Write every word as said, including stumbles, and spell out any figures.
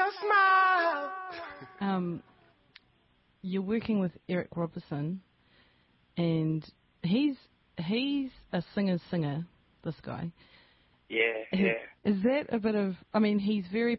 your smile. Um, you're working with Eric Robertson, and he's he's a singer's singer, this guy. Yeah, Is, yeah. is that a bit of, I mean, he's very